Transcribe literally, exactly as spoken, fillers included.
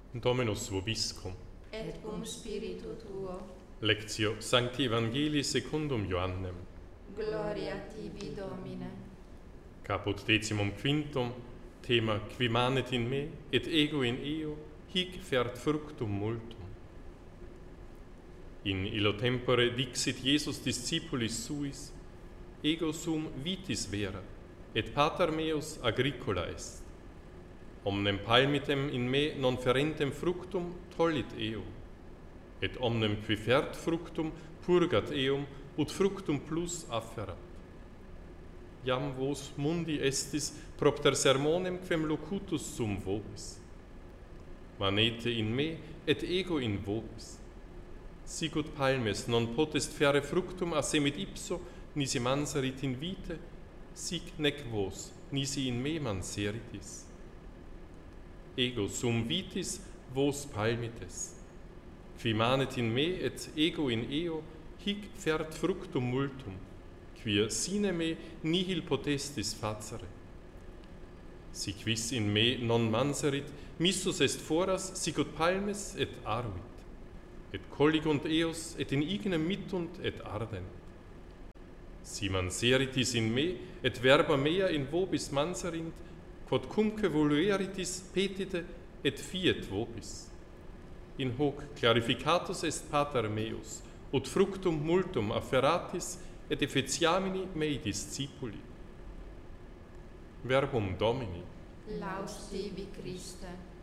Dominus vobiscum. Et cum spiritu tuo. Lectio Sancti Evangelii secundum Ioannem. Gloria tibi, Domine. Caput decimum quintum, thema qui manet in me, et ego in eo, hic fert fructum multum. In illo tempore dixit Iesus discipulis suis, ego sum vitis vera, et pater meus agricola est. Omnem palmitem in me non ferentem fructum tollit eo, et omnem qui fert fructum purgat eum, ut fructum plus afferat. Iam vos mundi estis propter sermonem quem locutus sum vobis. Manete in me, et ego in vobis. Sicut palmes non potest fere fructum a semit ipso, nisi manserit in vite, sic nec vos, nisi in me manseritis. Ego sum vitis, vos palmites. Qui manet in me, et ego in eo, hic fert fructum multum, quia sine me nihil potestis facere. Si quis in me non manserit, missus est foras, sicut palmes et arvit, et colligunt eos, et in ignem mittunt et ardent. Si manseritis in me, et verba mea in vobis manserint, quod cumque volueritis petite, et fiet vobis. In hoc clarificatus est pater meus, ut fructum multum afferatis, et efficiamini mei discipuli. Verbum Domini. Laus tibi, Christe.